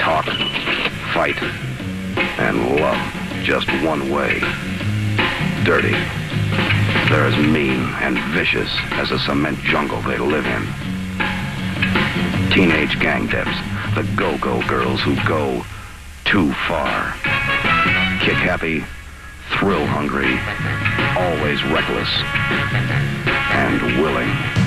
talk, fight, and love just one way. Dirty. They're as mean and vicious as the cement jungle they live in. Teenage gang deps, the go-go girls who go too far. Kick-happy, thrill-hungry, always reckless, and willing.